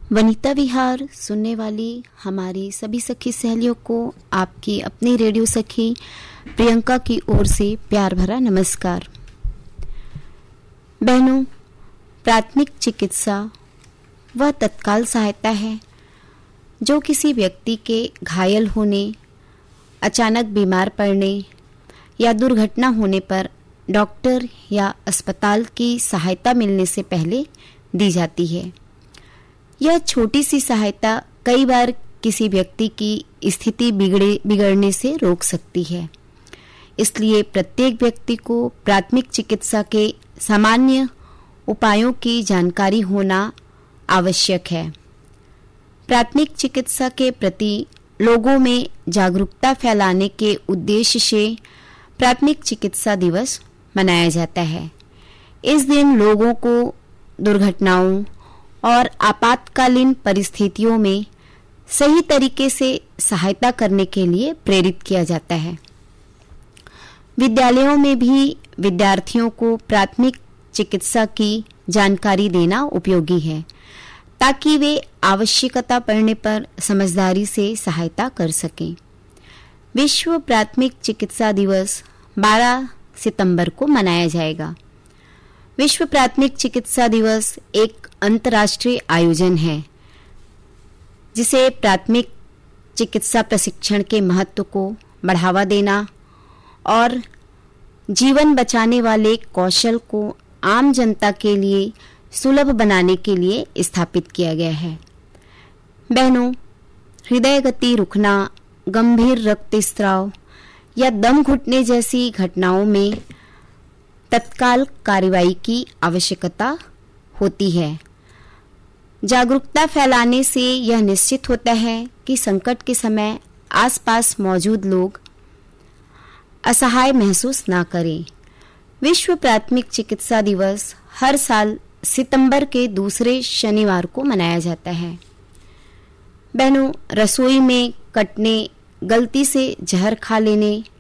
वनिता विहार सुनने वाली हमारी सभी सखी सहेलियों को आपकी अपनी रेडियो सखी प्रियंका की ओर से प्यार भरा नमस्कार। बहनों, प्राथमिक चिकित्सा वह तत्काल सहायता है जो किसी व्यक्ति के घायल होने, अचानक बीमार पड़ने या दुर्घटना होने पर डॉक्टर या अस्पताल की सहायता मिलने से पहले दी जाती है। यह छोटी सी सहायता कई बार किसी व्यक्ति की स्थिति बिगड़ने से रोक सकती है। इसलिए प्रत्येक व्यक्ति को प्राथमिक चिकित्सा के सामान्य उपायों की जानकारी होना आवश्यक है। प्राथमिक चिकित्सा के प्रति लोगों में जागरूकता फैलाने के उद्देश्य से प्राथमिक चिकित्सा दिवस मनाया जाता है। इस दिन लोगों को दुर्घटनाओं और आपातकालीन परिस्थितियों में सही तरीके से सहायता करने के लिए प्रेरित किया जाता है। विद्यालयों में भी विद्यार्थियों को प्राथमिक चिकित्सा की जानकारी देना उपयोगी है ताकि वे आवश्यकता पड़ने पर समझदारी से सहायता कर सकें। विश्व प्राथमिक चिकित्सा दिवस 12 सितंबर को मनाया जाएगा। विश्व प्राथमिक चिकित्सा दिवस एक अंतर्राष्ट्रीय आयोजन है जिसे प्राथमिक चिकित्सा प्रशिक्षण के महत्व को बढ़ावा देना और जीवन बचाने वाले कौशल को आम जनता के लिए सुलभ बनाने के लिए स्थापित किया गया है। बहनों, हृदय गति रुकना, गंभीर रक्तस्राव या दम घुटने जैसी घटनाओं में तत्काल कार्रवाई की आवश्यकता होती है। जागरूकता फैलाने से यह निश्चित होता है कि संकट के समय आसपास मौजूद लोग असहाय महसूस ना करें। विश्व प्राथमिक चिकित्सा दिवस हर साल सितंबर के दूसरे शनिवार को मनाया जाता है। बहनों, रसोई में कटने, गलती से जहर खा लेने